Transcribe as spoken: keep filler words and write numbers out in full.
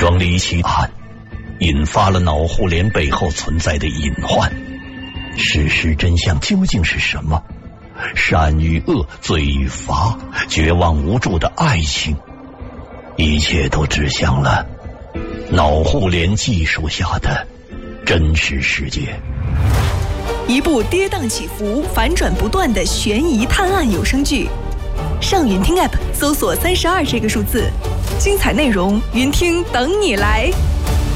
桩离奇案引发了脑互联背后存在的隐患，事实真相究竟是什么？善与恶，罪与罚，绝望无助的爱情，一切都指向了脑互联技术下的真实世界。 一部跌宕起伏、反转不断的悬疑探案有声剧，上云听 App 搜索三十二这个数字，精彩内容云听等你来。